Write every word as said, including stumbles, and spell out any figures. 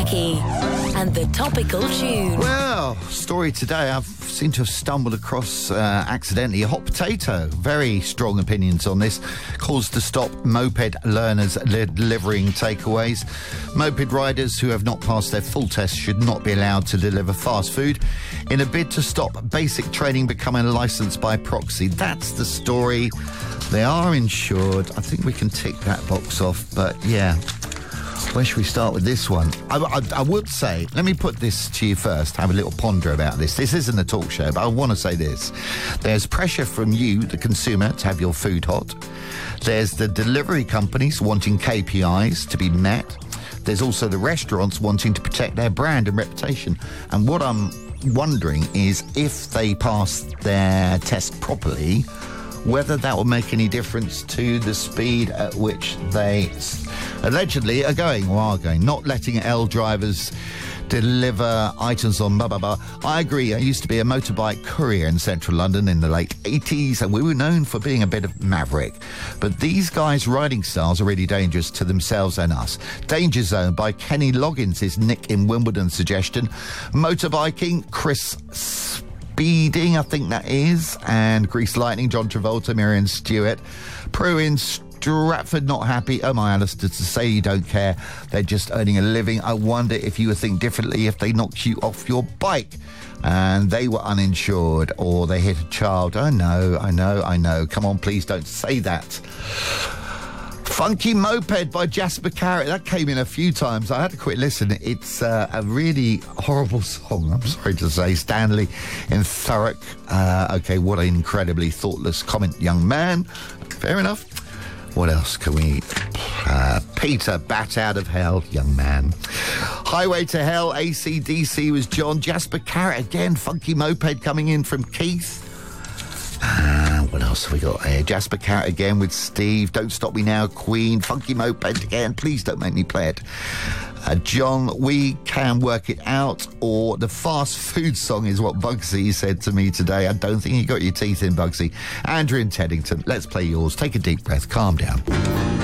Jackie and the topical tune. Well, story today, I've seemed to have stumbled across uh, accidentally a hot potato. Very strong opinions on this. Calls to stop moped learners li- delivering takeaways. Moped riders who have not passed their full test should not be allowed to deliver fast food in a bid to stop basic training becoming licensed by proxy. That's the story. They are insured. I think we can tick that box off, but yeah. Where should we start with this one? I, I, I would say, let me put this to you first, have a little ponder about this. This isn't a talk show, but I want to say this. There's pressure from you, the consumer, to have your food hot. There's the delivery companies wanting K P Is to be met. There's also the restaurants wanting to protect their brand and reputation. And what I'm wondering is if they pass their test properly, whether that will make any difference to the speed at which they allegedly are going or are going, not letting L drivers deliver items on blah, blah, blah. I agree. I used to be a motorbike courier in central London in the late eighties, and we were known for being a bit of maverick. But these guys' riding styles are really dangerous to themselves and us. Danger Zone by Kenny Loggins is Nick in Wimbledon suggestion. Motorbiking, Chris Speeding, I think that is, and Grease Lightning, John Travolta, Miriam Stewart. Prue in Stratford, not happy. Oh my, Alistair, to say you don't care. They're just earning a living. I wonder if you would think differently if they knocked you off your bike and they were uninsured or they hit a child. I know, I know, I know. Come on, please don't say that. Funky Moped by Jasper Carrott. That came in a few times. I had to quit listen. It's uh, a really horrible song, I'm sorry to say. Stanley in Thurrock. Uh, okay, what an incredibly thoughtless comment, young man. Fair enough. What else can we... Uh, Peter, Bat Out of Hell, young man. Highway to Hell, A C D C was John. Jasper Carrott again. Funky Moped coming in from Keith. Uh, what else have we got here? Jasper Carrott again with Steve. Don't Stop Me Now, Queen. Funky Moped again. Please don't make me play it. Uh, John, We Can Work It Out, or the fast food song is what Bugsy said to me today. I don't think you got your teeth in, Bugsy. Andrew in Teddington, let's play yours. Take a deep breath. Calm down.